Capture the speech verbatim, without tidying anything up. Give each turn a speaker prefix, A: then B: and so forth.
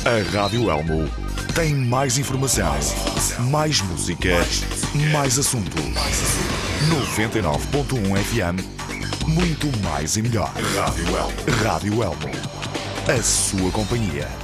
A: A Rádio Elmo tem mais informação, mais música, mais assuntos. noventa e nove ponto um F M, muito mais e melhor. Rádio Elmo. Rádio Elmo. A sua companhia.